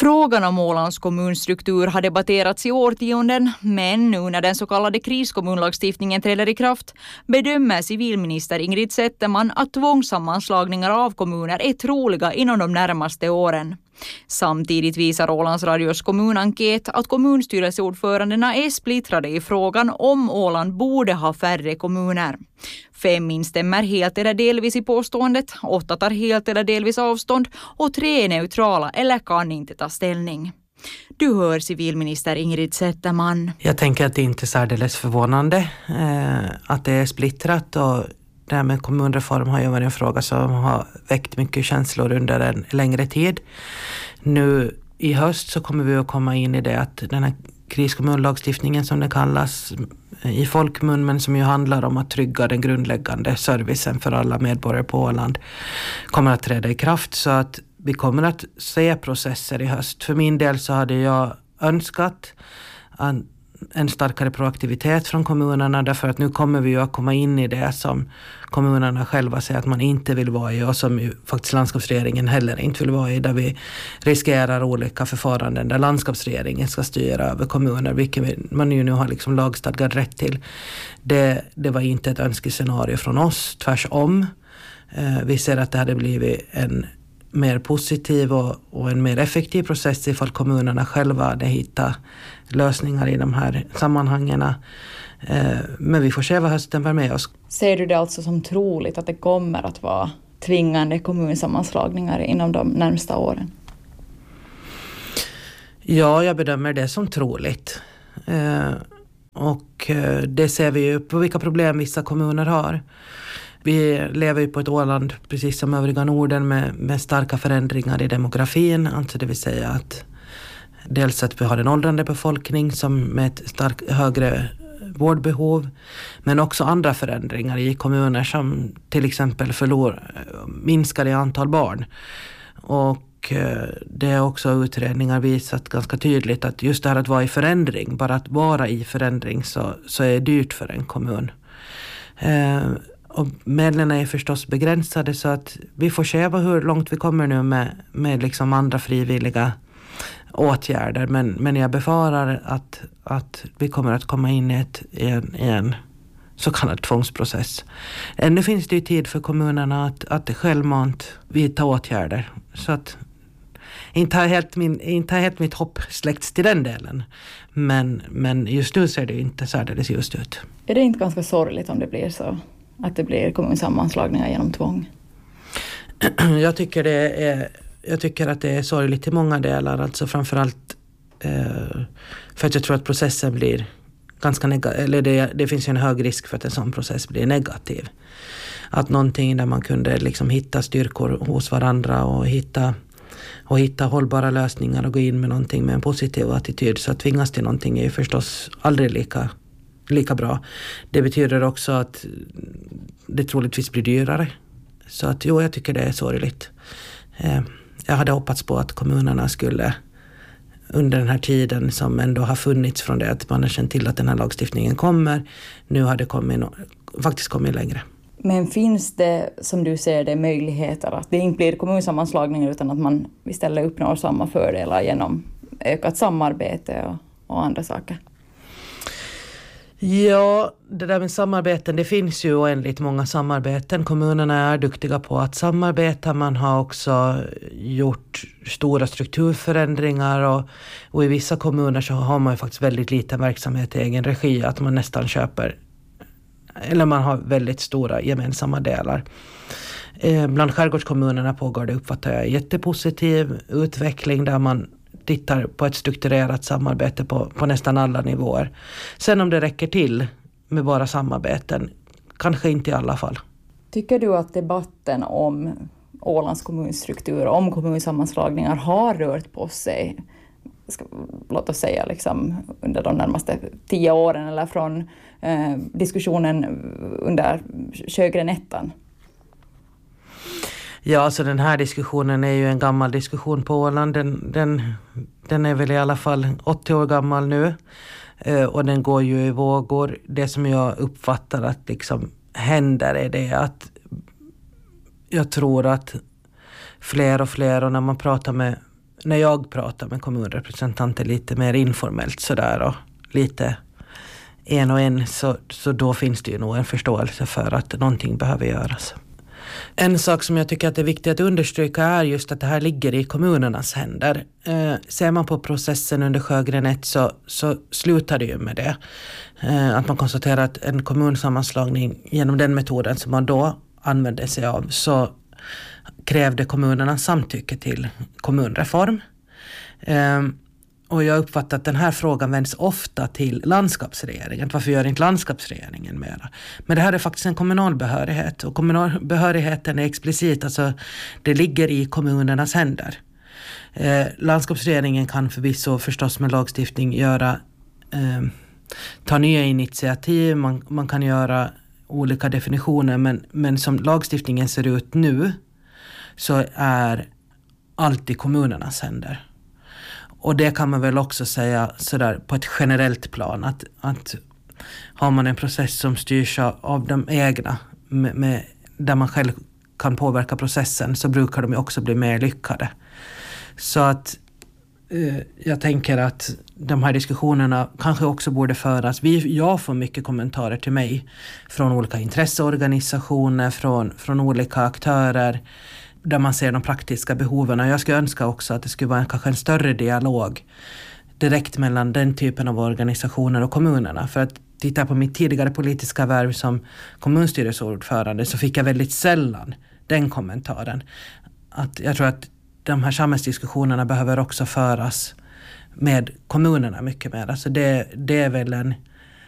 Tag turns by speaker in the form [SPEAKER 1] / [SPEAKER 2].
[SPEAKER 1] Frågan om Ålands kommunstruktur har debatterats i årtionden, men nu när den så kallade kriskommunlagstiftningen träder i kraft bedömer civilminister Ingrid Zetterman att tvångssammanslagningar av kommuner är troliga inom de närmaste åren. Samtidigt visar Ålands Radios kommunenkät att kommunstyrelseordförandena är splittrade i frågan om Åland borde ha färre kommuner. 5 instämmer helt eller delvis i påståendet, 8 tar helt eller delvis avstånd och 3 är neutrala eller kan inte ta ställning. Du hör civilminister Ingrid Zetterman.
[SPEAKER 2] Jag tänker att det inte är särdeles förvånande att det är splittrat, och det här med kommunreform har ju varit en fråga som har väckt mycket känslor under en längre tid. Nu i höst så kommer vi att komma in i det att den här kriskommunlagstiftningen som det kallas i folkmun, men som ju handlar om att trygga den grundläggande servicen för alla medborgare på Åland, kommer att träda i kraft, så att vi kommer att se processer i höst. För min del så hade jag önskat en starkare proaktivitet från kommunerna, därför att nu kommer vi ju att komma in i det som kommunerna själva säger att man inte vill vara i, och som ju faktiskt landskapsregeringen heller inte vill vara i, där vi riskerar olika förfaranden där landskapsregeringen ska styra över kommuner, vilket man ju nu har liksom lagstadgad rätt till. Det var inte ett önskescenario från oss, tvärtom. Vi ser att det hade blivit en mer positiv och en mer effektiv process ifall kommunerna själva hade hittat lösningar i de här sammanhangen. Men vi får se vad hösten bär med oss.
[SPEAKER 1] Ser du det alltså som troligt att det kommer att vara tvingande kommunsammanslagningar inom de närmsta åren?
[SPEAKER 2] Ja, jag bedömer det som troligt. Och det ser vi ju på vilka problem vissa kommuner har. Vi lever ju på ett Åland, precis som övriga Norden, med starka förändringar i demografin. Alltså det vill säga att dels att vi har en åldrande befolkning som med ett starkt högre vårdbehov, men också andra förändringar i kommuner som till exempel minskar i antal barn. Och det är också utredningar visat ganska tydligt att just det här att vara i förändring, bara att vara i förändring så är dyrt för en kommun. Och medlen är förstås begränsade, så att vi får se hur långt vi kommer nu med liksom andra frivilliga åtgärder. Men jag befarar att vi kommer att komma in i en så kallad tvångsprocess. Ännu finns det ju tid för kommunerna att självmant vidta åtgärder. Så att inte har helt mitt hopp släckts till den delen. Men just nu ser det inte särdeles just ut.
[SPEAKER 1] Är det inte ganska sorgligt om det blir så? Att det blir kommunsammanslagningar genom tvång?
[SPEAKER 2] Jag tycker att det är sorgligt i många delar. Alltså framförallt för att jag tror att processen blir ganska negativ. Eller det finns ju en hög risk för att en sån process blir negativ. Att någonting där man kunde liksom hitta styrkor hos varandra och hitta hållbara lösningar och gå in med någonting med en positiv attityd, så att tvingas till någonting är ju förstås aldrig lika bra. Det betyder också att det troligtvis blir dyrare. Så att jag tycker det är sorgligt. Jag hade hoppats på att kommunerna skulle under den här tiden som ändå har funnits från det att man har känt till att den här lagstiftningen kommer, nu har det faktiskt kommit längre.
[SPEAKER 1] Men finns det, som du ser det, möjligheter att det inte blir kommunsammanslagningar utan att man istället uppnår samma fördelar genom ökat samarbete och andra saker?
[SPEAKER 2] Ja, det där med samarbeten, det finns ju oändligt många samarbeten. Kommunerna är duktiga på att samarbeta. Man har också gjort stora strukturförändringar och i vissa kommuner så har man ju faktiskt väldigt liten verksamhet i egen regi, att man nästan köper, eller man har väldigt stora gemensamma delar. Bland skärgårdskommunerna pågår det, uppfattar jag, jättepositiv utveckling där man tittar på ett strukturerat samarbete på nästan alla nivåer. Sen om det räcker till med bara samarbeten, kanske inte i alla fall.
[SPEAKER 1] Tycker du att debatten om Ålands kommunstruktur, om kommunsammanslagningar har rört på sig, låt oss säga liksom under de närmaste 10 åren eller från diskussionen under Sjögren 1?
[SPEAKER 2] Ja, alltså den här diskussionen är ju en gammal diskussion på Åland. Den är väl i alla fall 80 år gammal nu. Och den går ju i vågor. Det som jag uppfattar att liksom händer är det att jag tror att fler och fler, och när man pratar med när jag pratar med kommunrepresentanter lite mer informellt sådär och lite en och en, så då finns det ju nog en förståelse för att någonting behöver göras. En sak som jag tycker att det är viktigt att understryka är just att det här ligger i kommunernas händer. Ser man på processen under Sjögren 1 så slutar det ju med det. Att man konstaterar att en kommunsammanslagning genom den metoden som man då använde sig av, så krävde kommunerna samtycke till kommunreform. Och jag uppfattar att den här frågan vänds ofta till landskapsregeringen. Varför gör inte landskapsregeringen mera? Men det här är faktiskt en kommunal behörighet. Och kommunalbehörigheten är explicit. Alltså det ligger i kommunernas händer. Landskapsregeringen kan förvisso förstås med lagstiftning ta nya initiativ. Man kan göra olika definitioner. Men som lagstiftningen ser ut nu så är allt i kommunernas händer. Och det kan man väl också säga sådär på ett generellt plan att har man en process som styrs av de egna där man själv kan påverka processen, så brukar de ju också bli mer lyckade. Så att jag tänker att de här diskussionerna kanske också borde föras. Jag får mycket kommentarer till mig från olika intresseorganisationer, från olika aktörer, där man ser de praktiska behoven. Och jag skulle önska också att det skulle vara kanske en större dialog direkt mellan den typen av organisationer och kommunerna. För att titta på mitt tidigare politiska värv som kommunstyrelseordförande, så fick jag väldigt sällan den kommentaren. Att jag tror att de här samhällsdiskussionerna behöver också föras med kommunerna mycket mer. Alltså det är väl